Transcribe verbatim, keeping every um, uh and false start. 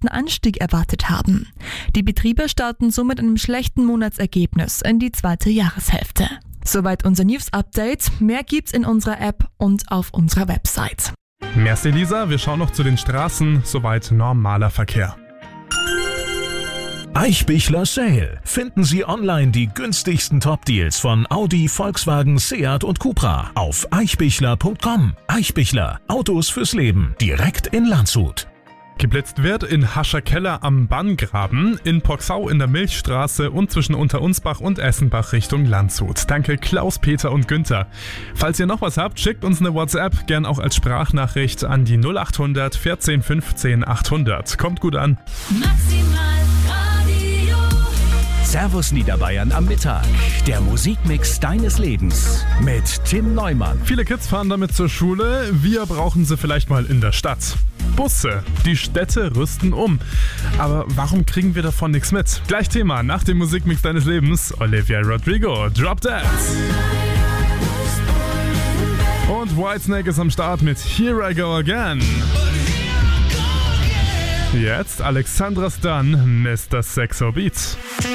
erwarteten Anstieg erwartet haben. Die Betriebe starten somit in einem schlechten Monatsergebnis in die zweite Jahreshälfte. Soweit unser News-Update. Mehr gibt's in unserer App und auf unserer Website. Merci Lisa, wir schauen noch zu den Straßen, soweit normaler Verkehr. Eichbichler Sale. Finden Sie online die günstigsten Top-Deals von Audi, Volkswagen, Seat und Cupra auf eichbichler punkt com. Eichbichler. Autos fürs Leben. Direkt in Landshut. Geblitzt wird in Hascherkeller am Banngraben, in Poxau in der Milchstraße und zwischen Unterunsbach und Essenbach Richtung Landshut. Danke Klaus, Peter und Günther. Falls ihr noch was habt, schickt uns eine WhatsApp, gern auch als Sprachnachricht an die null acht hundert vierzehn fünfzehn achthundert. Kommt gut an. Maximal Radio. Servus Niederbayern am Mittag. Der Musikmix deines Lebens mit Tim Neumann. Viele Kids fahren damit zur Schule, wir brauchen sie vielleicht mal in der Stadt. Busse. Die Städte rüsten um. Aber warum kriegen wir davon nichts mit? Gleich Thema nach dem Musikmix deines Lebens. Olivia Rodrigo, Drop That. Und Whitesnake ist am Start mit Here I Go Again. Jetzt Alexandra Stan, Mister Sexo Beats.